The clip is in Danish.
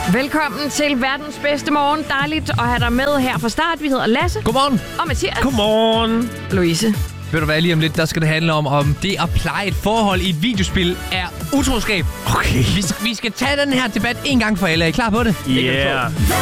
Velkommen til verdens bedste morgen. Dejligt at have dig med her fra start. Vi hedder Lasse. Godmorgen. Og Mathias. Godmorgen. Louise. Ved du hvad, lige om lidt, der skal det handle om det at pleje et forhold i et videospil er utroskab. Okay. Vi skal tage den her debat en gang for alle. Er I klar på det? Yeah.